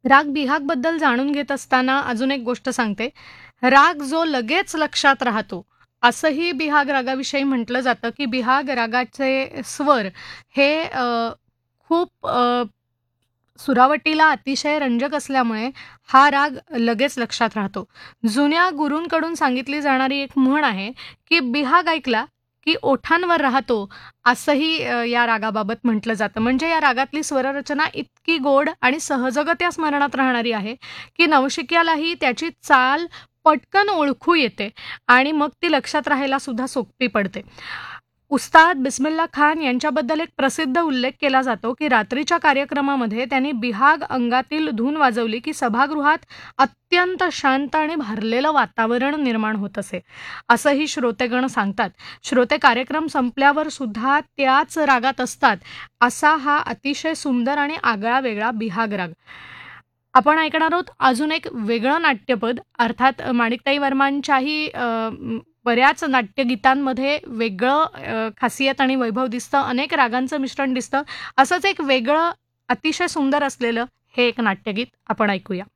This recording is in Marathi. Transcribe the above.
राग बिहागबद्दल जाणून घेत असताना अजून एक गोष्ट सांगते. राग जो लगेच लक्षात राहतो, असंही बिहाग रागाविषयी म्हटलं जातं, की बिहाग रागाचे स्वर हे खूप सुरावटीला अतिशय रंजक असल्यामुळे हा राग लगेच लक्षात राहतो. जुन्या गुरूंकडून सांगितली जाणारी एक म्हण आहे, की बिहाग ऐकला की ओठांवर राहतो, असंही या रागाबाबत म्हटलं जातं. म्हणजे या रागातली स्वररचना इतकी गोड आणि सहजगत्या स्मरणात राहणारी आहे, की नवशिक्यालाही त्याची चाल पटकन ओळखू येते आणि मग ती लक्षात राहायला सुद्धा सोपी पडते. उस्ताद बिस्मिल्ला खान यांच्याबद्दल एक प्रसिद्ध उल्लेख केला जातो, की रात्रीच्या कार्यक्रमामध्ये त्यांनी बिहाग अंगातील धून वाजवली, की सभागृहात अत्यंत शांत आणि भरलेलं वातावरण निर्माण होत असे, असंही श्रोतेगण सांगतात. श्रोते कार्यक्रम संपल्यावर सुद्धा त्याच रागात असतात, असा हा अतिशय सुंदर आणि आगळा-वेगळा बिहाग राग. आपण ऐकणार आहोत अजून एक वेगळं नाट्यपद, अर्थात माणिकताई वर्मांच्याही बऱ्याच नाट्यगीतांमध्ये वेगळं खासियत आणि वैभव दिसतं, अनेक रागांचं मिश्रण दिसतं. असंच एक वेगळं, अतिशय सुंदर असलेलं हे एक नाट्यगीत आपण ऐकूया.